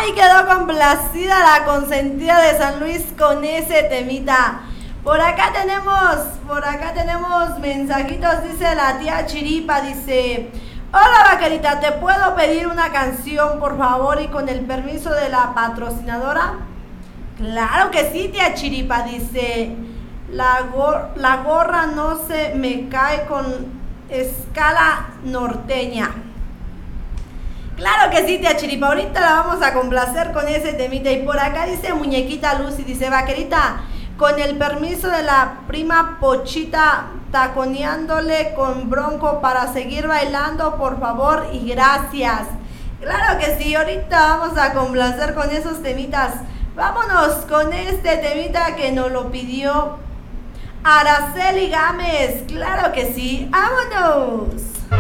Ay, quedó complacida la consentida de San Luis con ese temita. Por acá tenemos mensajitos, dice la tía Chiripa, dice: hola vaquerita, ¿te puedo pedir una canción por favor y con el permiso de la patrocinadora? Claro que sí, tía Chiripa, dice: la gorra no se me cae con escala norteña. Claro que sí, tía Chiripa, ahorita la vamos a complacer con ese temita. Y por acá dice Muñequita Lucy, dice: vaquerita, con el permiso de la prima Pochita, taconeándole con Bronco para seguir bailando, por favor y gracias. Claro que sí, ahorita vamos a complacer con esos temitas. Vámonos con este temita que nos lo pidió Araceli Gámez. Claro que sí, vámonos.